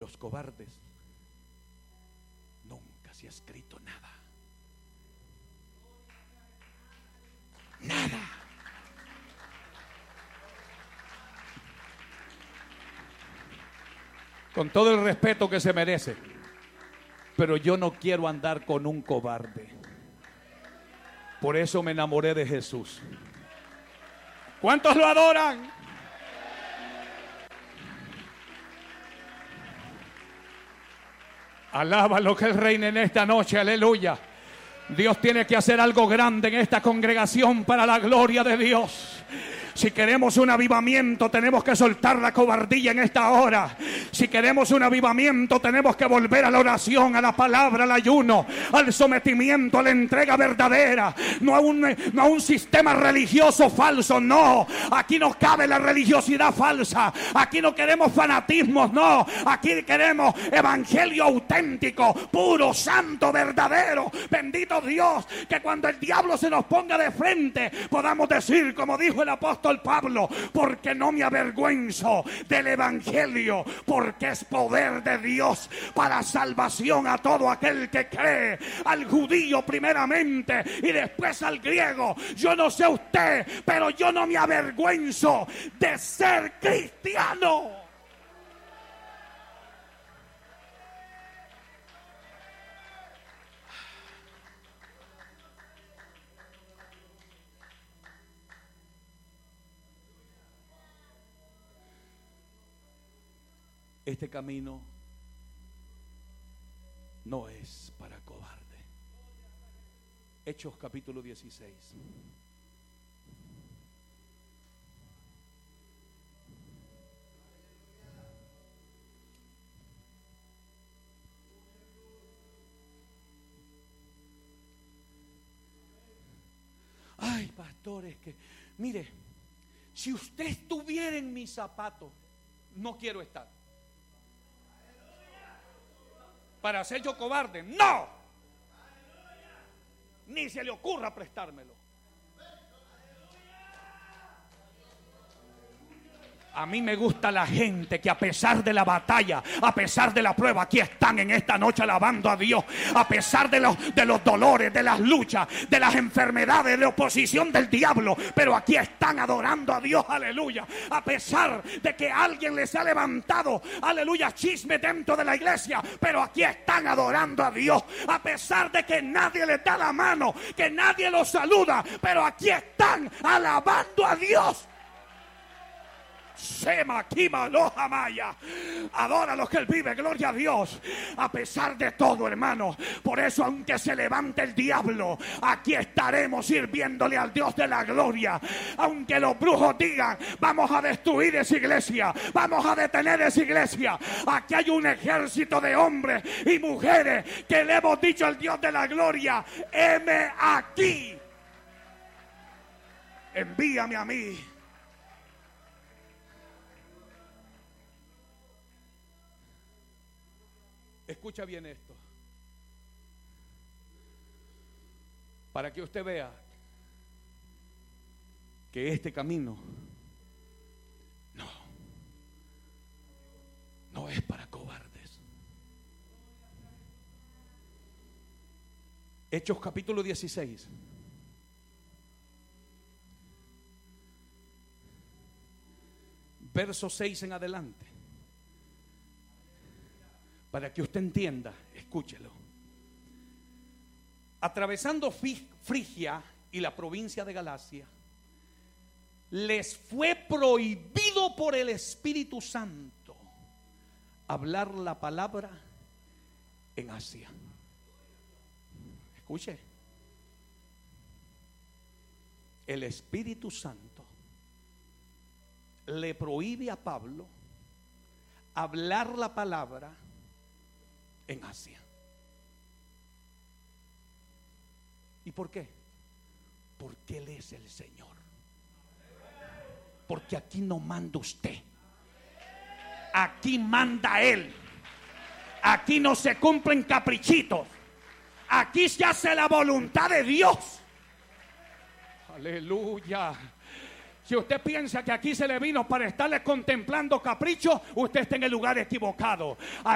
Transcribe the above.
los cobardes nunca se ha escrito nada. Nada. Con todo el respeto que se merece, pero yo no quiero andar con un cobarde. Por eso me enamoré de Jesús. ¿Cuántos lo adoran? Alaba lo que Él reina en esta noche, aleluya. Dios tiene que hacer algo grande en esta congregación para la gloria de Dios. Si queremos un avivamiento, tenemos que soltar la cobardía en esta hora. Si queremos un avivamiento, tenemos que volver a la oración, a la palabra, al ayuno, al sometimiento, a la entrega verdadera. No a un sistema religioso falso, no. Aquí no cabe la religiosidad falsa. Aquí no queremos fanatismos, no. Aquí queremos evangelio auténtico, puro, santo, verdadero. Bendito Dios, que cuando el diablo se nos ponga de frente, podamos decir, como dijo el apóstol Pablo, porque no me avergüenzo del evangelio, porque es poder de Dios para salvación a todo aquel que cree, al judío primeramente y después al griego. Yo no sé usted, pero yo no me avergüenzo de ser cristiano. Este camino no es para cobarde. Hechos capítulo 16. Ay, pastores, que mire, si usted estuviera en mis zapatos, no quiero estar. Para ser yo cobarde, no. Ni se le ocurra prestármelo. A mí me gusta la gente que a pesar de la batalla, a pesar de la prueba, aquí están en esta noche alabando a Dios. A pesar de los dolores, de las luchas, de las enfermedades, de la oposición del diablo, pero aquí están adorando a Dios, aleluya. A pesar de que alguien les ha levantado, aleluya, chisme dentro de la iglesia, pero aquí están adorando a Dios. A pesar de que nadie les da la mano, que nadie los saluda, pero aquí están alabando a Dios. Sema Kima Loja Maya. Adora a los que Él vive, gloria a Dios. A pesar de todo, hermano. Por eso, aunque se levante el diablo, aquí estaremos sirviéndole al Dios de la gloria. Aunque los brujos digan, vamos a destruir esa iglesia, vamos a detener esa iglesia, aquí hay un ejército de hombres y mujeres que le hemos dicho al Dios de la gloria: heme aquí, envíame a mí. Escucha bien esto, para que usted vea que este camino no es para cobardes. Hechos capítulo 16. Verso 6 en adelante. Para que usted entienda, escúchelo. Atravesando Frigia y la provincia de Galacia, les fue prohibido por el Espíritu Santo hablar la palabra en Asia. Escuche. El Espíritu Santo le prohíbe a Pablo hablar la palabra en Asia. ¿Y por qué? Porque Él es el Señor. Porque aquí no manda usted, aquí manda Él. Aquí no se cumplen caprichitos, aquí se hace la voluntad de Dios. Aleluya. Si usted piensa que aquí se le vino para estarle contemplando caprichos, usted está en el lugar equivocado.